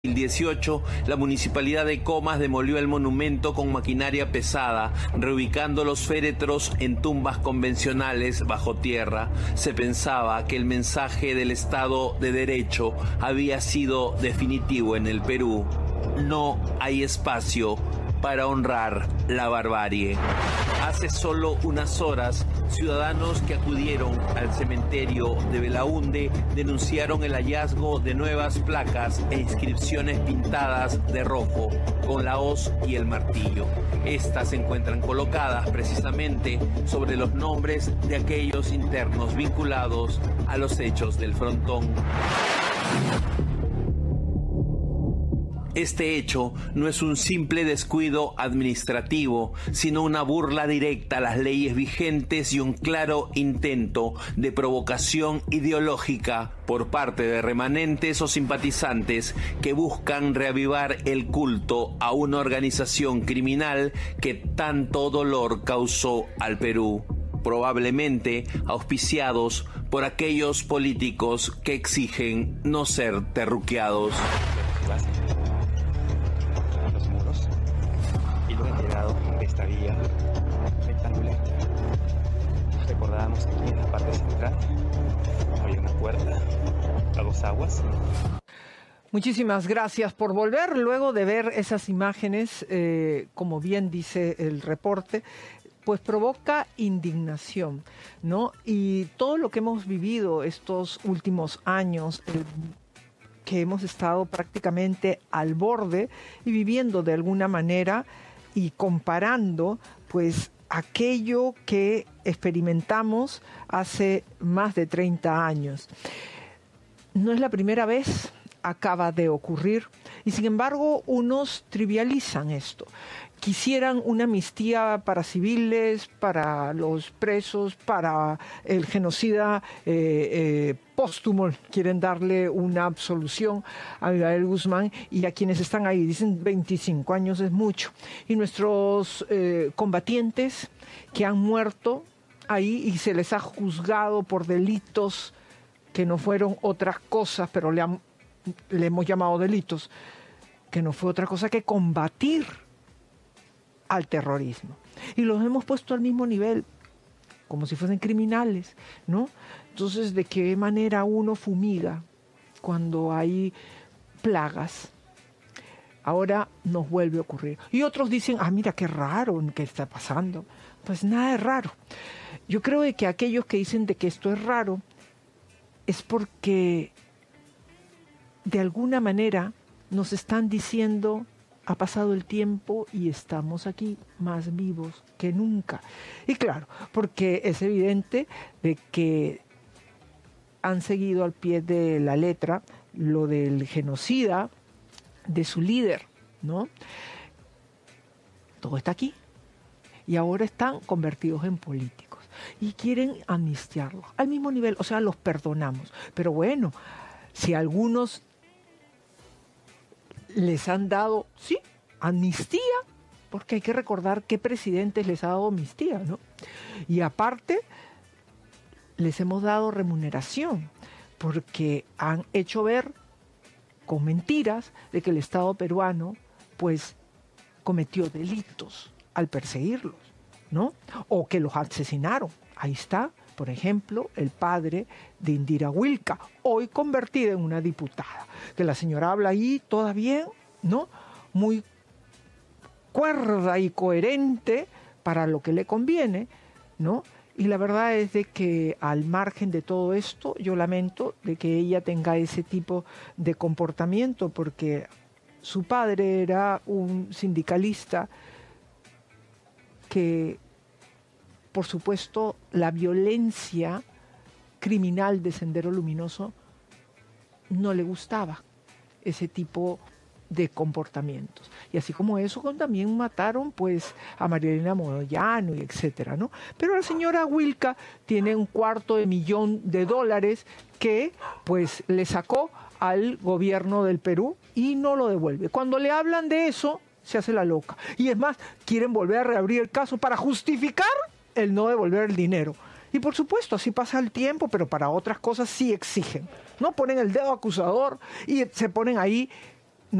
2018, la municipalidad de Comas demolió el monumento con maquinaria pesada, reubicando los féretros en tumbas convencionales bajo tierra. Se pensaba que el mensaje del Estado de Derecho había sido definitivo en el Perú. No hay espacio para honrar la barbarie. Hace solo unas horas, ciudadanos que acudieron al cementerio de Belaúnde denunciaron el hallazgo de nuevas placas e inscripciones pintadas de rojo con la hoz y el martillo. Estas se encuentran colocadas precisamente sobre los nombres de aquellos internos vinculados a los hechos del Frontón. Este hecho no es un simple descuido administrativo, sino una burla directa a las leyes vigentes y un claro intento de provocación ideológica por parte de remanentes o simpatizantes que buscan reavivar el culto a una organización criminal que tanto dolor causó al Perú, probablemente auspiciados por aquellos políticos que exigen no ser terruqueados. Esta vía rectangular. Recordábamos que aquí en la parte central había una puerta a dos aguas. Muchísimas gracias por volver. Luego de ver esas imágenes, como bien dice el reporte, pues provoca indignación, ¿no? Y todo lo que hemos vivido estos últimos años, que hemos estado prácticamente al borde y viviendo de alguna manera y comparando pues aquello que experimentamos hace más de 30 años. No es la primera vez, acaba de ocurrir, y sin embargo unos trivializan esto. Quisieran una amnistía para civiles, para los presos, para el genocida póstumo, quieren darle una absolución a Abigail Guzmán y a quienes están ahí. Dicen 25 años es mucho. Y nuestros combatientes que han muerto ahí y se les ha juzgado por delitos que no fueron otras cosas, pero le hemos llamado delitos, que no fue otra cosa que combatir al terrorismo. Y los hemos puesto al mismo nivel, como si fuesen criminales, ¿no? Entonces, ¿de qué manera uno fumiga cuando hay plagas? Ahora nos vuelve a ocurrir. Y otros dicen, mira, qué raro, ¿qué está pasando? Pues nada es raro. Yo creo que aquellos que dicen de que esto es raro es porque de alguna manera nos están diciendo: ha pasado el tiempo y estamos aquí más vivos que nunca. Y claro, porque es evidente de que han seguido al pie de la letra lo del genocida de su líder, ¿no? Todo está aquí. Y ahora están convertidos en políticos. Y quieren amnistiarlos al mismo nivel, o sea, los perdonamos. Pero bueno, si algunos les han dado, sí, amnistía, porque hay que recordar qué presidentes les ha dado amnistía, ¿no? Y aparte, les hemos dado remuneración, porque han hecho ver con mentiras de que el Estado peruano, pues, cometió delitos al perseguirlos, ¿no? O que los asesinaron. Ahí está, por ejemplo, el padre de Indira Wilka, hoy convertida en una diputada, que la señora habla ahí toda bien, ¿no? Muy cuerda y coherente para lo que le conviene, ¿no? Y la verdad es de que al margen de todo esto, yo lamento de que ella tenga ese tipo de comportamiento, porque su padre era un sindicalista que, por supuesto, la violencia criminal de Sendero Luminoso no le gustaba, ese tipo de comportamientos. Y así como eso, también mataron pues a María Elena Moyano y etcétera, ¿no? Pero la señora Wilka tiene $250,000 que pues le sacó al gobierno del Perú y no lo devuelve. Cuando le hablan de eso, se hace la loca. Y es más, quieren volver a reabrir el caso para justificar el no devolver el dinero. Y por supuesto, así pasa el tiempo, pero para otras cosas sí exigen. No ponen el dedo acusador y se ponen ahí